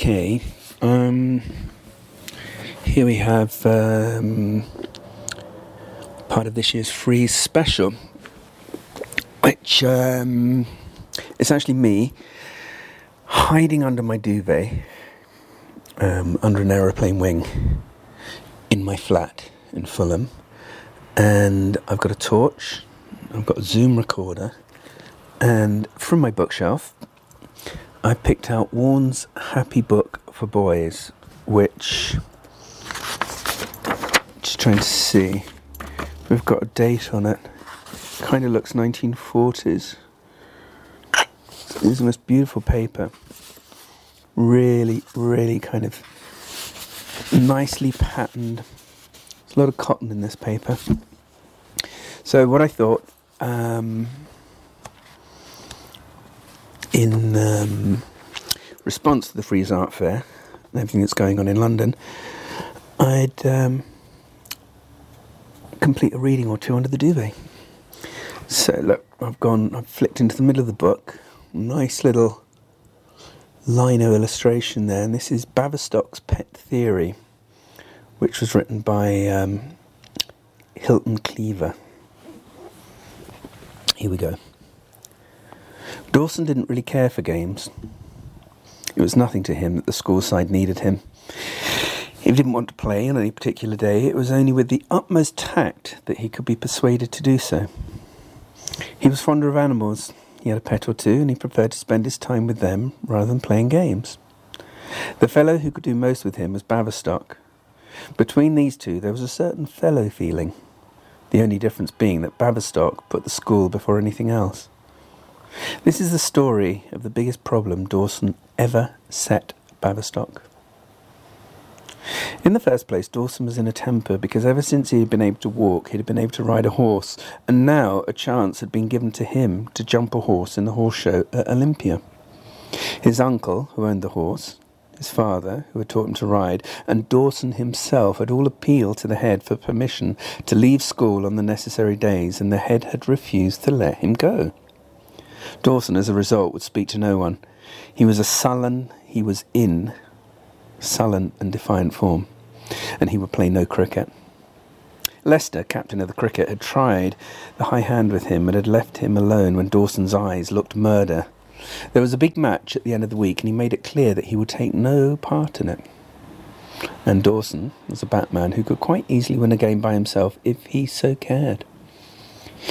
Okay, here we have part of this year's Freeze special, which it's actually me hiding under my duvet, under an aeroplane wing in my flat in Fulham, and I've got a torch, I've got a Zoom recorder, and from my bookshelf I picked out Warne's Happy Book for Boys, which, just trying to see, we've got a date on it, kind of looks 1940s. It's the most beautiful paper, really kind of nicely patterned. There's a lot of cotton in this paper. So what I thought, in response to the Freeze Art Fair and everything that's going on in London, I'd complete a reading or two under the duvet. So look, I've flicked into the middle of the book, nice little lino illustration there, and this is Baverstock's Pet Theory, which was written by Hilton Cleaver. Here we go. Dawson didn't really care for games. It was nothing to him that the school side needed him. If he didn't want to play on any particular day, it was only with the utmost tact that he could be persuaded to do so. He was fonder of animals. He had a pet or two, and he preferred to spend his time with them rather than playing games. The fellow who could do most with him was Baverstock. Between these two there was a certain fellow feeling, the only difference being that Baverstock put the school before anything else. This is the story of the biggest problem Dawson ever set Baverstock. In the first place, Dawson was in a temper because ever since he had been able to walk, he had been able to ride a horse, and now a chance had been given to him to jump a horse in the horse show at Olympia. His uncle, who owned the horse, his father, who had taught him to ride, and Dawson himself had all appealed to the head for permission to leave school on the necessary days, and the head had refused to let him go. Dawson, as a result, would speak to no one. He was in sullen and defiant form, and he would play no cricket. Lester, captain of the cricket, had tried the high hand with him and had left him alone when Dawson's eyes looked murder. There was a big match at the end of the week, and he made it clear that he would take no part in it. And Dawson was a batman who could quite easily win a game by himself if he so cared.